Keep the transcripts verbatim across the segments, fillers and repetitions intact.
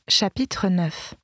Chapitre neuf.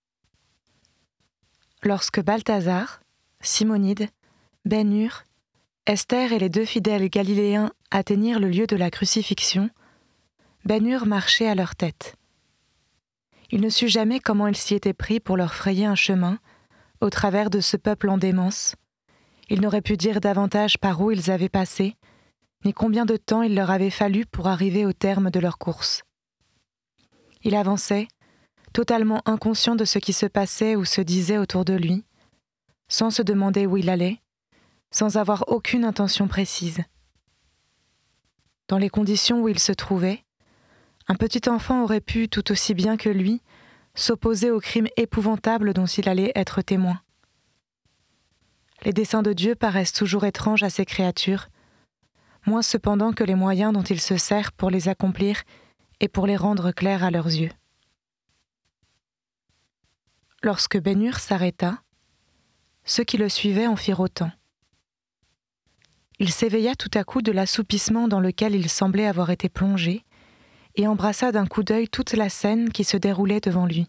Lorsque Balthazar, Simonide, Ben-Hur, Esther et les deux fidèles galiléens atteignirent le lieu de la crucifixion, Ben-Hur marchait à leur tête. Il ne sut jamais comment il s'y était pris pour leur frayer un chemin, au travers de ce peuple en démence. Il n'aurait pu dire davantage par où ils avaient passé, ni combien de temps il leur avait fallu pour arriver au terme de leur course. Il avançait, totalement inconscient de ce qui se passait ou se disait autour de lui, sans se demander où il allait, sans avoir aucune intention précise. Dans les conditions où il se trouvait, un petit enfant aurait pu, tout aussi bien que lui, s'opposer au crime épouvantable dont il allait être témoin. Les desseins de Dieu paraissent toujours étranges à ses créatures, moins cependant que les moyens dont il se sert pour les accomplir et pour les rendre clairs à leurs yeux. Lorsque Ben-Hur s'arrêta, ceux qui le suivaient en firent autant. Il s'éveilla tout à coup de l'assoupissement dans lequel il semblait avoir été plongé et embrassa d'un coup d'œil toute la scène qui se déroulait devant lui.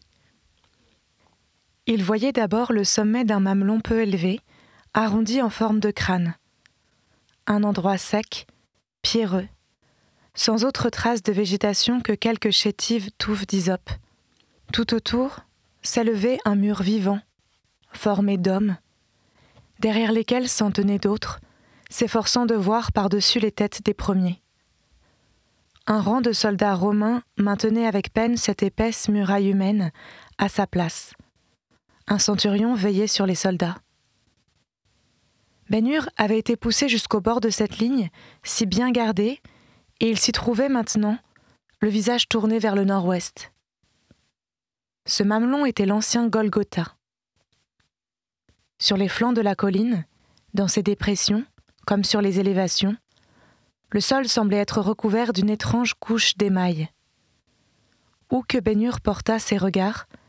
Il voyait d'abord le sommet d'un mamelon peu élevé, arrondi en forme de crâne. Un endroit sec, pierreux, sans autre trace de végétation que quelques chétives touffes d'hysope. Tout autour s'élevait un mur vivant, formé d'hommes, derrière lesquels s'en tenaient d'autres, s'efforçant de voir par-dessus les têtes des premiers. Un rang de soldats romains maintenait avec peine cette épaisse muraille humaine à sa place. Un centurion veillait sur les soldats. Ben-Hur avait été poussé jusqu'au bord de cette ligne, si bien gardée, et il s'y trouvait maintenant, le visage tourné vers le nord-ouest. Ce mamelon était l'ancien Golgotha. Sur les flancs de la colline, dans ses dépressions, comme sur les élévations, le sol semblait être recouvert d'une étrange couche d'émail. Où que Ben-Hur portât ses regards,